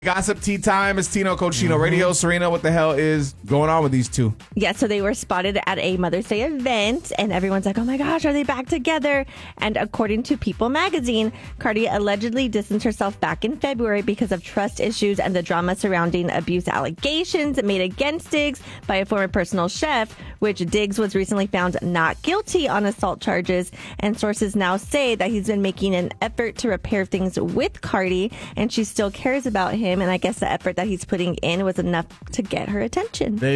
Gossip tea time. It's Tino, Coach Tino Radio. Serena, what the hell is going on with these two? Yeah, so they were spotted at a Mother's Day event, and everyone's like, oh my gosh, are they back together? And according to People magazine, Cardi allegedly distanced herself back in February because of trust issues and the drama surrounding abuse allegations made against Diggs by a former personal chef, which Diggs was recently found not guilty on assault charges. And sources now say that he's been making an effort to repair things with Cardi, and she still cares about him. And I guess the effort that he's putting in was enough to get her attention. They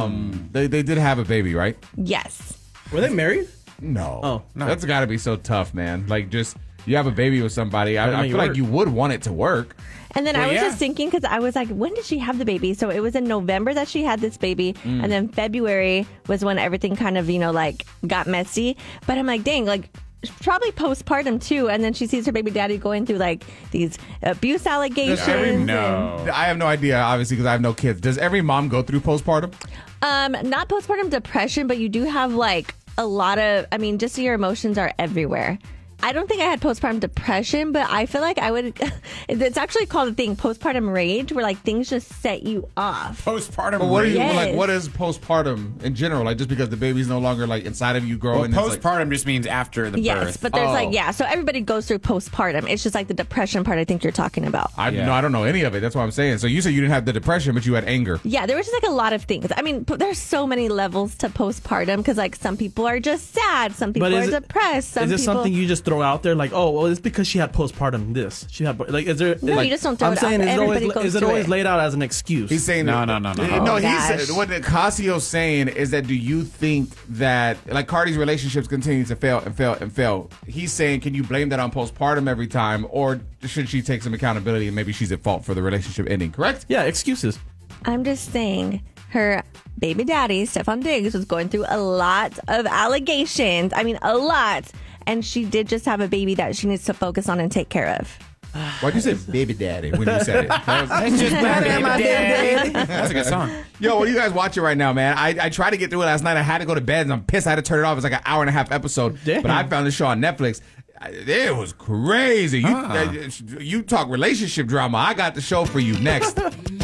did have a baby, right? Yes. Were they married? No. Oh, no. That's got to be so tough, man. Like, just you have a baby with somebody. I feel like you would want it to work. And then I was just thinking, because I was like, when did she have the baby? So it was in November that she had this baby. And then February was when everything kind of, got messy. But I'm like, dang, probably postpartum too, and then she sees her baby daddy going through these abuse allegations. I have no idea, obviously, because I have no kids. Does every mom go through postpartum? Not postpartum depression, but you do have a lot of, just your emotions are everywhere. I don't think I had postpartum depression, but I feel like I would. It's actually called a thing, postpartum rage, where things just set you off. Postpartum rage. What is postpartum in general? Just because the baby's no longer inside of you growing. Well, postpartum just means after the birth. Yes, but there's so everybody goes through postpartum. It's just the depression part I think you're talking about. I don't know any of it. That's what I'm saying. So you said you didn't have the depression, but you had anger. Yeah, there was just a lot of things. There's so many levels to postpartum because some people are just sad, some people are depressed. Is this something you just throw out there it's because she had postpartum this. She had is there No, you just don't throw it out there. Is it always laid out as an excuse? He's saying no. No, what Casio's saying is that do you think that Cardi's relationships continue to fail and fail and fail? He's saying, can you blame that on postpartum every time, or should she take some accountability and maybe she's at fault for the relationship ending? Correct? Yeah, excuses. I'm just saying her baby daddy, Stefan Diggs, was going through a lot of allegations. A lot. And she did just have a baby that she needs to focus on and take care of. Why'd you say baby daddy when you said it? That's just my daddy. That's a good song. Yo, what are you guys watching right now, man? I tried to get through it last night. I had to go to bed and I'm pissed. I had to turn it off. It's an hour and a half episode. Damn. But I found this show on Netflix. It was crazy. You talk relationship drama. I got the show for you next.